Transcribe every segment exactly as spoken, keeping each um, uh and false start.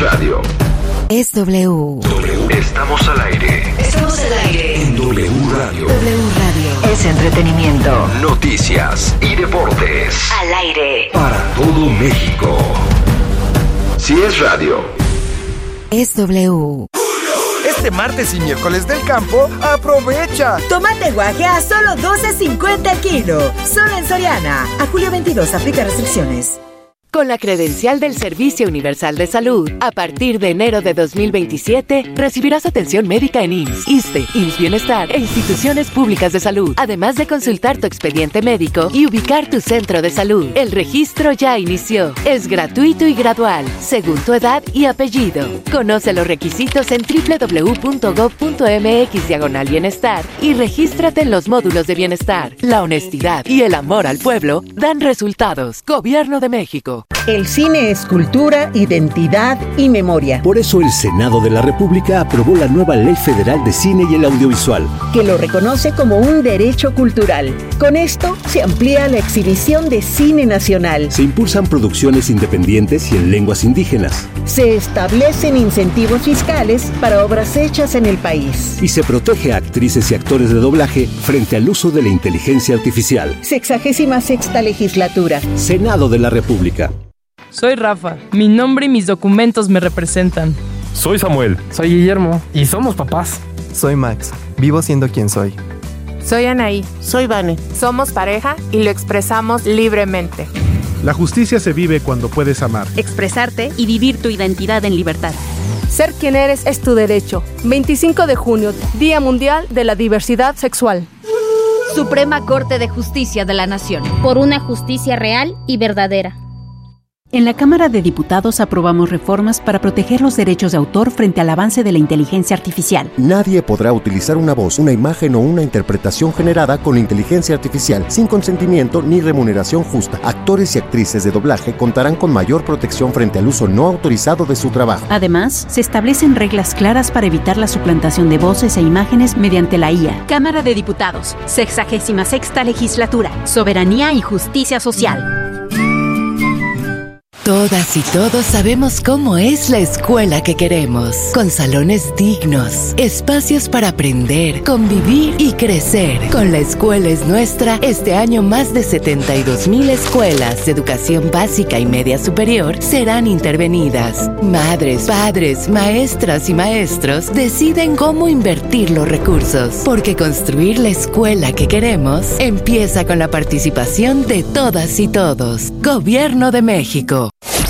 radio. Es W. W. Estamos al aire. Estamos al aire. En W Radio. W Radio. Es entretenimiento. Noticias y deportes. Al aire. Para todo México. Si es radio. Es W. Este martes y miércoles del campo, aprovecha. Tomate guaje a solo doce cincuenta el kilo. Solo en Soriana. A julio veintidós, aplica restricciones. Con la credencial del Servicio Universal de Salud, a partir de enero de dos mil veintisiete, recibirás atención médica en I M S S, ISSSTE, I M S S Bienestar e instituciones públicas de salud, además de consultar tu expediente médico y ubicar tu centro de salud. El registro ya inició. Es gratuito y gradual, según tu edad y apellido. Conoce los requisitos en doble u doble u doble u punto gob punto eme equis diagonal bienestar y regístrate en los módulos de bienestar. La honestidad y el amor al pueblo dan resultados. Gobierno de México. El cine es cultura, identidad y memoria. Por eso el Senado de la República aprobó la nueva Ley Federal de Cine y el Audiovisual, que lo reconoce como un derecho cultural. Con esto se amplía la exhibición de cine nacional. Se impulsan producciones independientes y en lenguas indígenas. Se establecen incentivos fiscales para obras hechas en el país. Y se protege a actrices y actores de doblaje frente al uso de la inteligencia artificial. Sexagésima sexta legislatura. Senado de la República. Soy Rafa. Mi nombre y mis documentos me representan. Soy Samuel. Soy Guillermo. Y somos papás. Soy Max. Vivo siendo quien soy. Soy Anaí. Soy Vane. Somos pareja y lo expresamos libremente. La justicia se vive cuando puedes amar, expresarte y vivir tu identidad en libertad. Ser quien eres es tu derecho. veinticinco de junio, Día Mundial de la Diversidad Sexual. Suprema Corte de Justicia de la Nación. Por una justicia real y verdadera. En la Cámara de Diputados aprobamos reformas para proteger los derechos de autor frente al avance de la inteligencia artificial. Nadie podrá utilizar una voz, una imagen o una interpretación generada con inteligencia artificial sin consentimiento ni remuneración justa. Actores y actrices de doblaje contarán con mayor protección frente al uso no autorizado de su trabajo. Además, se establecen reglas claras para evitar la suplantación de voces e imágenes mediante la I A. Cámara de Diputados, sexagésima sexta legislatura, soberanía y justicia social. Todas y todos sabemos cómo es la escuela que queremos, con salones dignos, espacios para aprender, convivir y crecer. Con La Escuela es Nuestra, este año más de setenta y dos mil escuelas de educación básica y media superior serán intervenidas. Madres, padres, maestras y maestros deciden cómo invertir los recursos, porque construir la escuela que queremos empieza con la participación de todas y todos. Gobierno de México.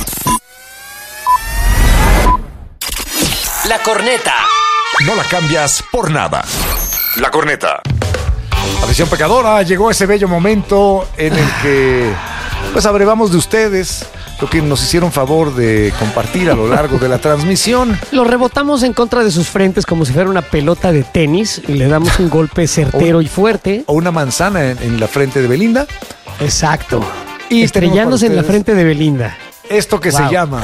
La corneta. No la cambias por nada. La corneta. Afición pecadora, llegó ese bello momento en el que pues abrevamos de ustedes lo que nos hicieron favor de compartir a lo largo de la transmisión. Lo rebotamos en contra de sus frentes como si fuera una pelota de tenis y le damos un golpe certero o, y fuerte. O una manzana en, en la frente de Belinda. Exacto. Y estrellándose en la frente de Belinda. Esto que wow. se llama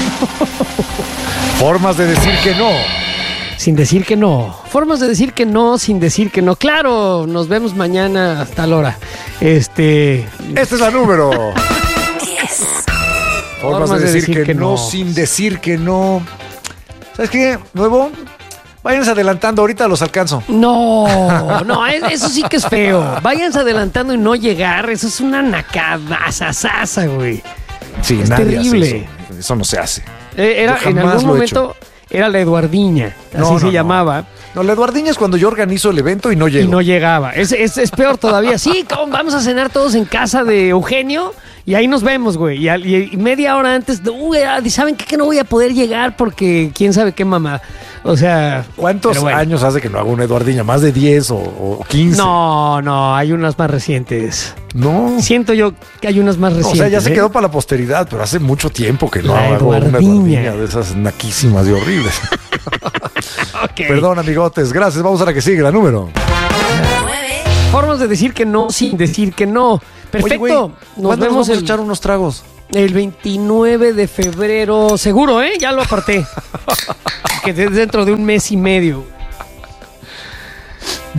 formas de decir que no. Sin decir que no. Formas de decir que no sin decir que no. Claro, nos vemos mañana a tal hora. Este... Este es el número. diez. Formas, Formas de, decir de decir que, que no, no sin decir que no. ¿Sabes qué? Nuevo. Váyanse adelantando, ahorita los alcanzo. No, no, eso sí que es feo. Váyanse adelantando y no llegar. Eso es una nacadasasasa, güey. Sí, es terrible. Eso. eso no se hace. Eh, era, en algún momento era la Eduardiña, así no, no, se no. llamaba. No, la Eduardiña es cuando yo organizo el evento y no llego. Y no llegaba. Es, es, es peor todavía. Sí, vamos a cenar todos en casa de Eugenio y ahí nos vemos, güey. Y, y, y media hora antes, uy, ¿saben qué? Que no voy a poder llegar porque quién sabe qué mamá. O sea... ¿Cuántos bueno. años hace que no hago una Eduardiña? ¿Más de diez o, o quince? No, no, hay unas más recientes. No. Siento yo que hay unas más recientes. No, o sea, ya se ¿eh? quedó para la posteridad, pero hace mucho tiempo que no la hago Eduardiña. una Eduardiña de esas naquísimas y horribles. Okay. Perdón, amigotes. Gracias. Vamos a la que sigue, la número. Formas de decir que no sin decir que no. Perfecto. Oye, güey, nos vemos nos vamos el... a echar unos tragos? El veintinueve de febrero, seguro, ¿eh? Ya lo aparté. Que es dentro de un mes y medio.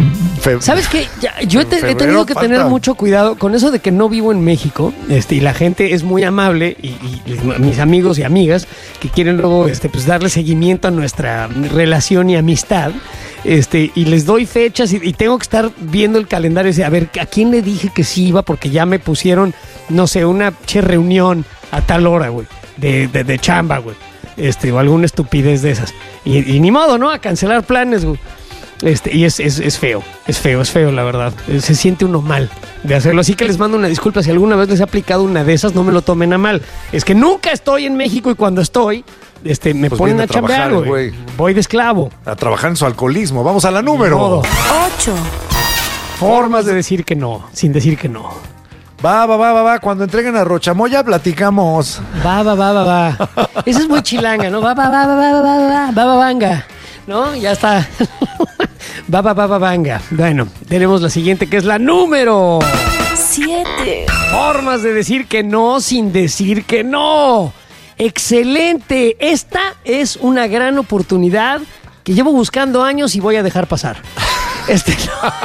fe- ¿Sabes qué? Ya, yo he, te- he febrero tenido que tener falta. mucho cuidado con eso de que no vivo en México, este, y la gente es muy amable, y, y mis amigos y amigas que quieren luego este, pues, darle seguimiento a nuestra relación y amistad, este, y les doy fechas y, y tengo que estar viendo el calendario y decir, a ver, ¿a quién le dije que sí iba? Porque ya me pusieron, no sé, una che reunión a tal hora, güey, de, de, de chamba, güey, este, o alguna estupidez de esas. Y, y ni modo, ¿no? A cancelar planes, güey. Este, y es, es, es feo, es feo, es feo, la verdad. Se siente uno mal de hacerlo. Así que les mando una disculpa si alguna vez les he aplicado una de esas, no me lo tomen a mal. Es que nunca estoy en México y cuando estoy, este, me Pues ponen viene a a trabajar, chambear, güey. güey. Voy de esclavo. A trabajar en su alcoholismo. Vamos a la número. modo. ocho. Formas de decir que no, sin decir que no. Va, va, va, va, va. Cuando entreguen a Rochamoya, platicamos. Va, va, va, va, va. Esa es muy chilanga, ¿no? Va, va, va, va, va, va, va, va, va, va, vanga. ¿No? Ya está. Va, va, va, va, vanga. Bueno, tenemos la siguiente que es la número siete. Formas de decir que no sin decir que no. Excelente. Esta es una gran oportunidad que llevo buscando años y voy a dejar pasar. Este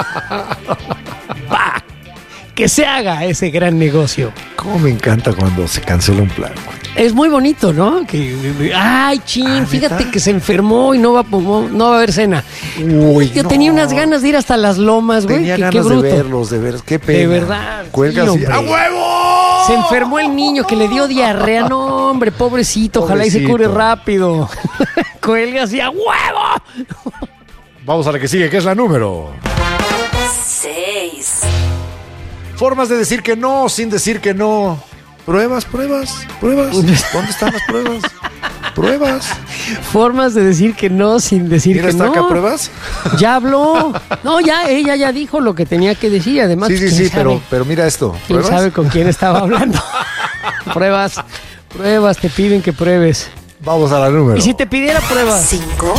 Va. Que se haga ese gran negocio. Cómo me encanta cuando se cancela un plan, güey. Es muy bonito, ¿no? Que, ay, chin, Ah, fíjate ¿neta? que se enfermó y no va, no, no va a haber cena. Uy, Yo no. tenía unas ganas de ir hasta las lomas, güey. Tenía Qué, ganas qué bruto. de verlos, de ver. Qué pena. De verdad. Cuelgas sí, y... hombre. ¡A huevo! Se enfermó el niño que le dio diarrea. No, hombre, pobrecito. Ojalá y se Pobrecito. cure rápido. Cuelgas y a huevo. Vamos a la que sigue, que es la número. seis. Formas de decir que no sin decir que no. Pruebas, pruebas, pruebas. ¿Dónde están las pruebas? Pruebas. Formas de decir que no sin decir Mira, que está no. acá, pruebas. Ya habló. No, ya, ella ya dijo lo que tenía que decir. Además, Sí, sí, ¿quién sí, sabe? pero, pero mira esto. ¿Quién ¿Pruebas? sabe con quién estaba hablando? Pruebas, pruebas, te piden que pruebes. Vamos a la número. ¿Y si te pidiera pruebas? cinco.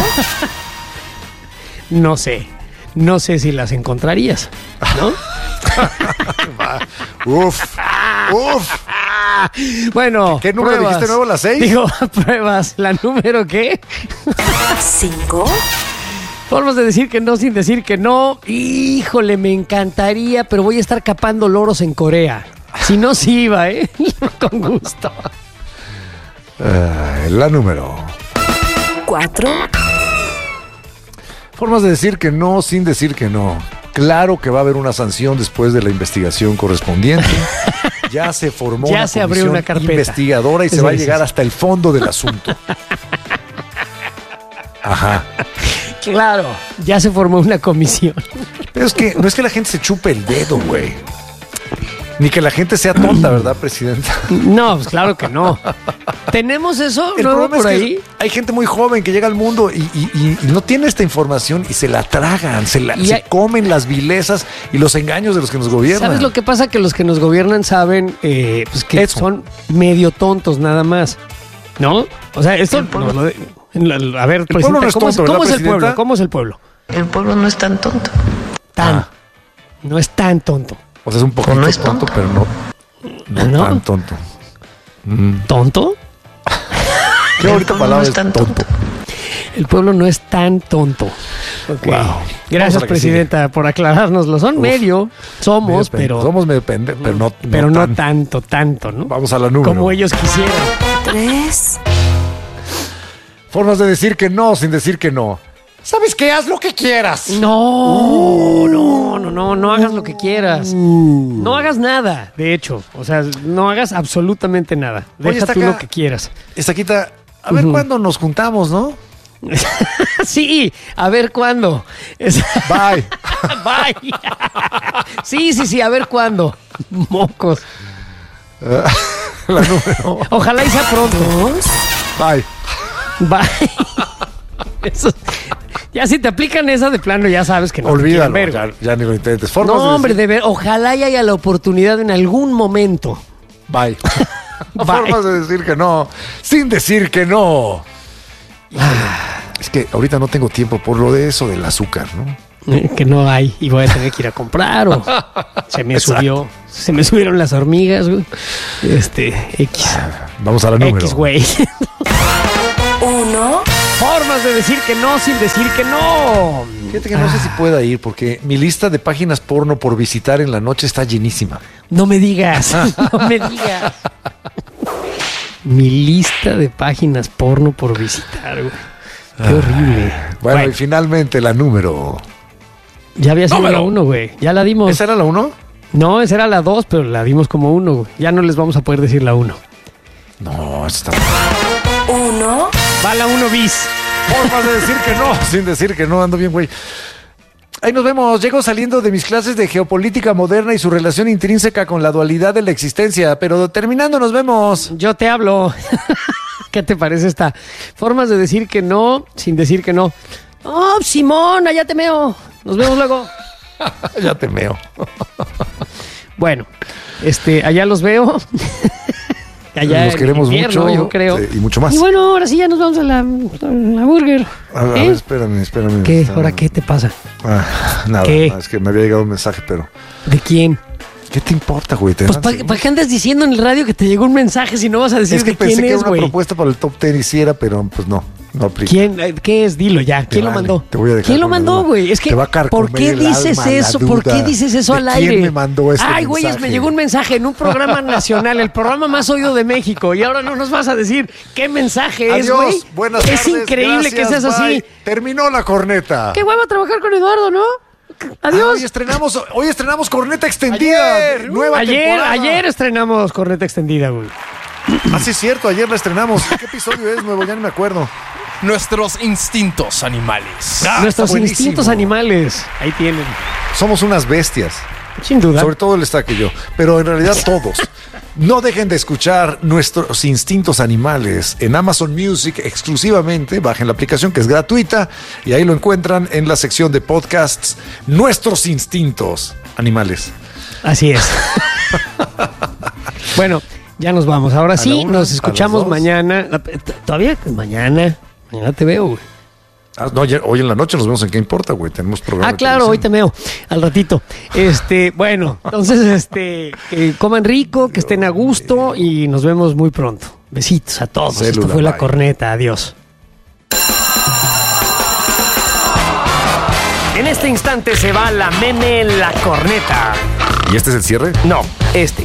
No sé, no sé si las encontrarías, ¿no? Uf, uf. Bueno, ¿Qué número pruebas. dijiste nuevo? ¿La seis? Digo, pruebas. ¿La número qué? cinco. Formas de decir que no sin decir que no. Híjole, me encantaría, pero voy a estar capando loros en Corea. Si no, sí iba, ¿eh? Con gusto. Uh, la número. cuatro. Formas de decir que no sin decir que no. Claro que va a haber una sanción después de la investigación correspondiente. Ya se formó Ya una se abrió comisión una carpeta. investigadora y se Sí, va a sí, llegar sí. hasta el fondo del asunto. Ajá. Claro, ya se formó una comisión. Pero es que no es que la gente se chupe el dedo, güey. Ni que la gente sea tonta, ¿verdad, presidenta? No, pues claro que no. ¿Tenemos eso El nuevo problema por es que ahí? hay gente muy joven que llega al mundo y, y- y- y no tiene esta información y se la tragan, se, la, Y se hay- comen las vilezas y los engaños de los que nos gobiernan. ¿Sabes lo que pasa? Que los que nos gobiernan saben eh, pues que Eso. son medio tontos nada más, ¿no? O sea, esto... no, lo de- en la- a ver, presidenta, pueblo no es ¿cómo, tonto, es, cómo ¿verdad, es el pueblo? presidenta? ¿Cómo es el pueblo? El pueblo no es tan tonto. Tan. Ah. No es tan tonto. O sea, es un poquito no es tonto, tonto. pero no, no, ¿No? tan tonto. Mm. ¿Tonto? Qué bonita pueblo palabra no es es tan tonto. El pueblo no es tan tonto. Ok. Wow. Vamos a Gracias, la que presidenta, por aclarárnoslo. Son Uf. medio, somos, Medio pen- pero, Somos medio pende, pero no, pero no tan. tanto, tanto, ¿no? Vamos a la número. Como ellos quisieran. tres. Formas de decir que no sin decir que no. ¿Sabes qué? Haz lo que quieras. No, no, no, no, no hagas lo que quieras. No hagas nada, de hecho. O sea, no hagas absolutamente nada. Oye, Deja está tú acá. lo que quieras. Estaquita, a ver Ujú. cuándo nos juntamos, ¿no? Sí, a ver cuándo. Es- Bye. Bye. Sí, sí, sí, a ver cuándo. Mocos. La número. Ojalá y sea pronto. Bye. Bye. Eso- ya si te aplican esa de plano, ya sabes que no. te Olvídalo, quieren ver, ya, güey. ya ni lo intentes. Formas No, de hombre, decir- de ver, ojalá y haya la oportunidad en algún momento. Bye. Bye. Formas de decir que no sin decir que no. Es que ahorita no tengo tiempo por lo de eso del azúcar, ¿no? Eh, Que no hay y voy a tener que ir a comprar o se me Exacto. subió, se me subieron las hormigas, güey. Este, X. Vamos a la número. X, güey. uno. Formas de decir que no sin decir que no. Fíjate que no ah. sé si pueda ir porque mi lista de páginas porno por visitar en la noche está llenísima. No me digas, no me digas. Mi lista de páginas porno por visitar, güey. Qué ah. horrible. Bueno, bueno, y finalmente la número. Ya había sido la uno, güey. Ya la dimos. ¿Esa era la uno? No, esa era la dos, pero la dimos como uno, güey. Ya no les vamos a poder decir la uno. No, esta está... Uno. Va la uno bis. Formas de decir que no, sin decir que no, ando bien, güey. Ahí nos vemos. Llego saliendo de mis clases de geopolítica moderna y su relación intrínseca con la dualidad de la existencia. Pero terminando, nos vemos. Yo te hablo. ¿Qué te parece esta? Formas de decir que no, sin decir que no. Oh, Simón, allá te meo. Nos vemos luego. Ya te meo. Bueno, este, allá los veo. Allá los queremos invierno, mucho, yo creo. Eh, y mucho más. Y bueno, ahora sí ya nos vamos a la, a la burger. A, a ¿Eh? ver, espérame, espérame. ¿Qué? Está... ¿Ahora qué te pasa? Ah, nada, ¿Qué? Es que me había llegado un mensaje, pero... ¿De quién? ¿Qué te importa, güey? Pues ¿para pa qué andas diciendo en el radio que te llegó un mensaje si no vas a decir es que de quién es, pensé que era una güey? Propuesta para el top ten hiciera, pero pues no, no aplica. ¿Quién? ¿Qué es? Dilo ya. ¿Quién vale, lo mandó? Te voy a dejar ¿Quién lo mandó, güey? Es que, ¿por qué dices eso? ¿Por qué dices eso al aire? ¿Quién me mandó este Ay, güey, me llegó un mensaje en un programa nacional, el programa más oído de México, y ahora no nos vas a decir qué mensaje es, güey. Adiós, buenas tardes. Es increíble gracias, que seas bye. así. Terminó la corneta. Qué huevo trabajar con Eduardo, ¿no? Adiós. Ah, hoy estrenamos, hoy estrenamos corneta extendida. Ayer, nueva ayer, temporada. ayer estrenamos corneta extendida, güey. Ah, sí es cierto, ayer la estrenamos. ¿Qué episodio es nuevo? Ya no me acuerdo. Nuestros instintos animales. Ah, Nuestros instintos animales. Ahí tienen. Somos unas bestias. Sin duda. Sobre todo el está que yo. Pero en realidad todos. No dejen de escuchar Nuestros Instintos Animales en Amazon Music exclusivamente. Bajen la aplicación que es gratuita y ahí lo encuentran en la sección de podcasts Nuestros Instintos Animales. Así es. Bueno, ya nos vamos. Ahora sí, una, nos escuchamos mañana. Todavía mañana. Mañana te veo, güey. Ah, no, ayer, hoy en la noche nos vemos en ¿Qué importa, güey? Tenemos programa. Ah, claro, hoy te veo al ratito. Este, bueno, entonces, este, que coman rico, que estén a gusto y nos vemos muy pronto. Besitos a todos. Célula, Esto fue bye. La Corneta. Adiós. En este instante se va la meme La Corneta. ¿Y este es el cierre? No, este.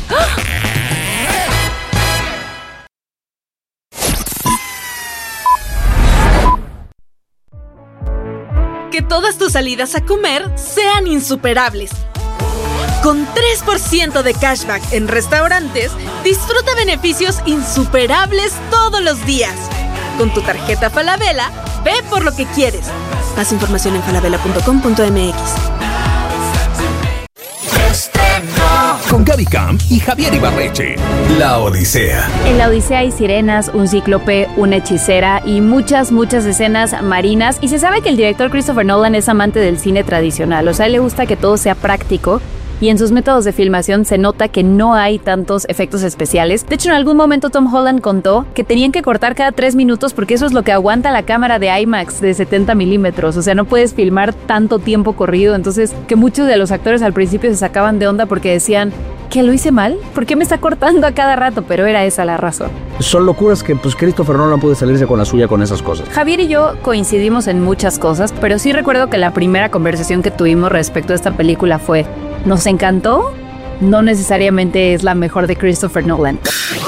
Que todas tus salidas a comer sean insuperables. Con tres por ciento de cashback en restaurantes, disfruta beneficios insuperables todos los días. Con tu tarjeta Falabella, ve por lo que quieres. Más información en falabella punto com punto m x. Con Gaby Camp y Javier Ibarreche. La Odisea. En La Odisea hay sirenas, un cíclope, una hechicera y muchas, muchas escenas marinas. Y se sabe que el director Christopher Nolan es amante del cine tradicional. O sea, a él le gusta que todo sea práctico. Y en sus métodos de filmación se nota que no hay tantos efectos especiales. De hecho, en algún momento Tom Holland contó que tenían que cortar cada tres minutos porque eso es lo que aguanta la cámara de IMAX de setenta milímetros. O sea, no puedes filmar tanto tiempo corrido. Entonces, que muchos de los actores al principio se sacaban de onda porque decían, ¿que lo hice mal? ¿Por qué me está cortando a cada rato? Pero era esa la razón. Son locuras que pues Christopher Nolan puede salirse con la suya con esas cosas. Javier y yo coincidimos en muchas cosas, pero sí recuerdo que la primera conversación que tuvimos respecto a esta película fue: ¿nos encantó? No necesariamente es la mejor de Christopher Nolan.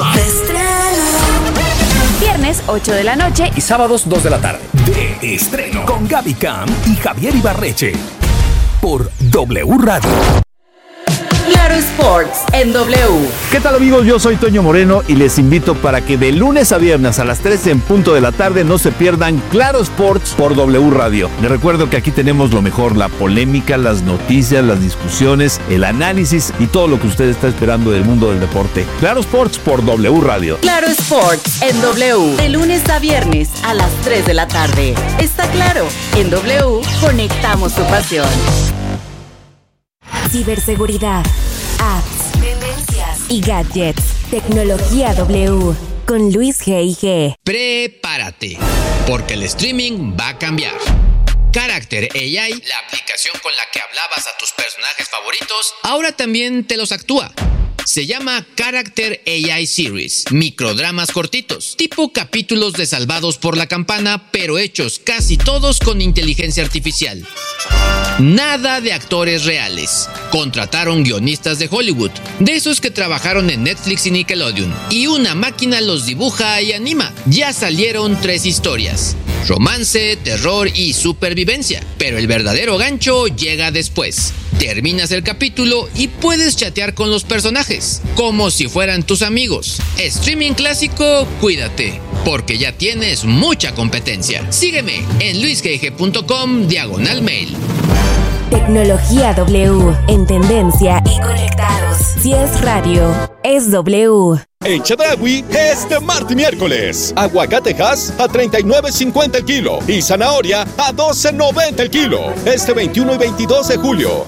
Viernes, ocho de la noche. Y sábados, dos de la tarde. De estreno. Con Gaby Camp y Javier Ibarreche. Por W Radio. Claro Sports en W. ¿Qué tal, amigos? Yo soy Toño Moreno y les invito para que de lunes a viernes a las trece en punto de la tarde no se pierdan Claro Sports por W Radio. Les recuerdo que aquí tenemos lo mejor: la polémica, las noticias, las discusiones, el análisis y todo lo que usted está esperando del mundo del deporte. Claro Sports por W Radio. Claro Sports en W. De lunes a viernes a las tres de la tarde. Está claro, en W conectamos tu pasión. Ciberseguridad, apps, tendencias y gadgets. Tecnología W con Luis G I G. Prepárate, porque el streaming va a cambiar. Character A I, la aplicación con la que hablabas a tus personajes favoritos, ahora también te los actúa. Se llama Character A I Series, microdramas cortitos, tipo capítulos de Salvados por la Campana, pero hechos casi todos con inteligencia artificial. Nada de actores reales. Contrataron guionistas de Hollywood, de esos que trabajaron en Netflix y Nickelodeon, y una máquina los dibuja y anima. Ya salieron tres historias: romance, terror y supervivencia, pero el verdadero gancho llega después. Terminas el capítulo y puedes chatear con los personajes, como si fueran tus amigos. Streaming clásico, cuídate, porque ya tienes mucha competencia. Sígueme en luisgg punto com diagonal mail. Tecnología W, en tendencia y conectados. Si es radio, es W. En Chedraui es de martes y miércoles. Aguacatejas a treinta y nueve cincuenta el kilo y zanahoria a doce noventa el kilo. Este veintiuno y veintidós de julio.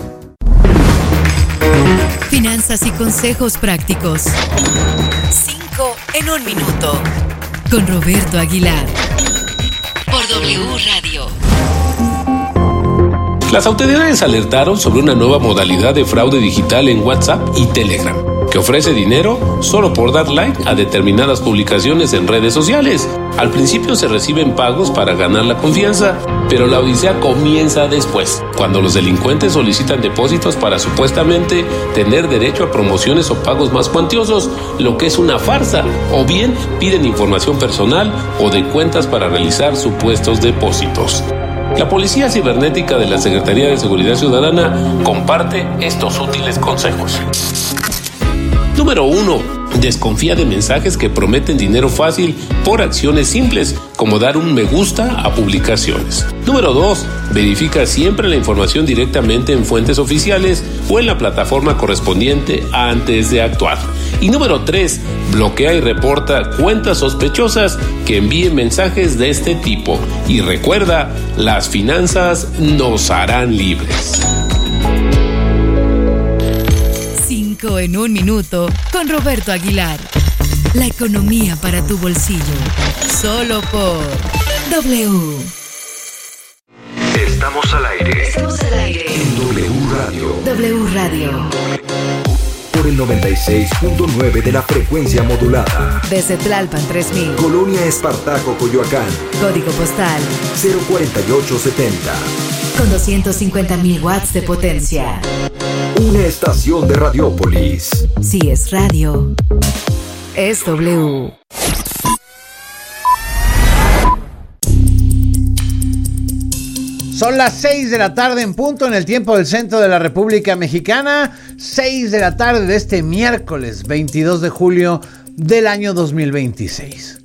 Finanzas y consejos prácticos. Cinco en un minuto. Con Roberto Aguilar. Por W Radio. Las autoridades alertaron sobre una nueva modalidad de fraude digital en WhatsApp y Telegram, que ofrece dinero solo por dar like a determinadas publicaciones en redes sociales. Al principio se reciben pagos para ganar la confianza, pero la odisea comienza después, cuando los delincuentes solicitan depósitos para supuestamente tener derecho a promociones o pagos más cuantiosos, lo que es una farsa, o bien piden información personal o de cuentas para realizar supuestos depósitos. La Policía Cibernética de la Secretaría de Seguridad Ciudadana comparte estos útiles consejos. Número uno. Desconfía de mensajes que prometen dinero fácil por acciones simples, como dar un me gusta a publicaciones. Número dos. Verifica siempre la información directamente en fuentes oficiales o en la plataforma correspondiente antes de actuar. Y número tres. Bloquea y reporta cuentas sospechosas que envíen mensajes de este tipo. Y recuerda, las finanzas nos harán libres. Cinco en un minuto con Roberto Aguilar. La economía para tu bolsillo. Solo por W. Estamos al aire. Estamos al aire. En W Radio. W Radio. Por el noventa y seis punto nueve de la frecuencia modulada. Desde Tlalpan tres mil. Colonia Espartaco, Coyoacán. Código postal cero cuarenta y ocho setenta. Con doscientos cincuenta mil watts de potencia. Una estación de Radiópolis. Si es radio, es W. Son las seis de la tarde en punto en el tiempo del centro de la República Mexicana. seis de la tarde de este miércoles veintidós de julio del año dos mil veintiséis.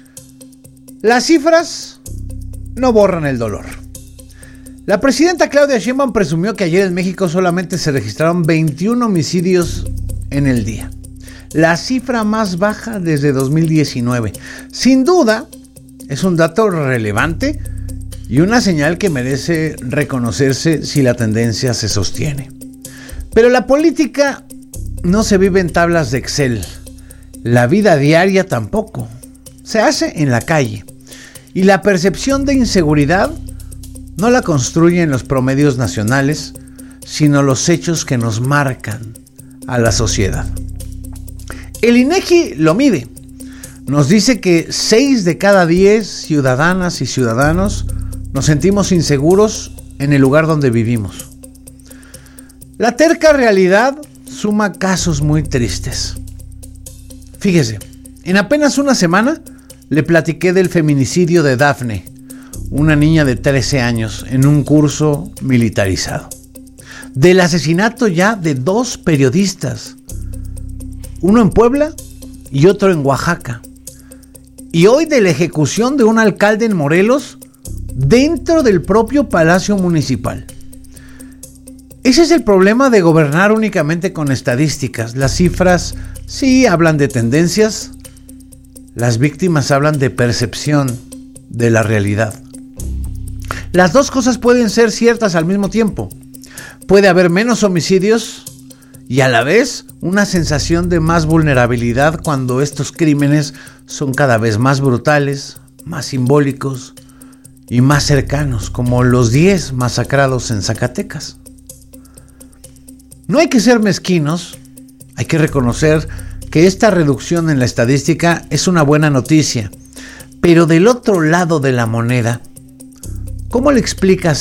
Las cifras no borran el dolor. La presidenta Claudia Sheinbaum presumió que ayer en México solamente se registraron veintiún homicidios en el día. La cifra más baja desde dos mil diecinueve. Sin duda, es un dato relevante y una señal que merece reconocerse si la tendencia se sostiene. Pero la política no se vive en tablas de Excel. La vida diaria tampoco. Se hace en la calle. Y la percepción de inseguridad no la construyen los promedios nacionales, sino los hechos que nos marcan a la sociedad. El INEGI lo mide. Nos dice que seis de cada diez ciudadanas y ciudadanos nos sentimos inseguros en el lugar donde vivimos. La terca realidad suma casos muy tristes. Fíjese, en apenas una semana le platiqué del feminicidio de Dafne, una niña de trece años en un curso militarizado. Del asesinato ya de dos periodistas, uno en Puebla y otro en Oaxaca. Y hoy de la ejecución de un alcalde en Morelos dentro del propio Palacio Municipal. Ese es el problema de gobernar únicamente con estadísticas. Las cifras sí hablan de tendencias, las víctimas hablan de percepción de la realidad. Las dos cosas pueden ser ciertas al mismo tiempo. Puede haber menos homicidios y a la vez una sensación de más vulnerabilidad cuando estos crímenes son cada vez más brutales, más simbólicos y más cercanos, como los diez masacrados en Zacatecas. No hay que ser mezquinos, Hay que reconocer que esta reducción en la estadística es una buena noticia. Pero del otro lado de la moneda, ¿cómo le explicas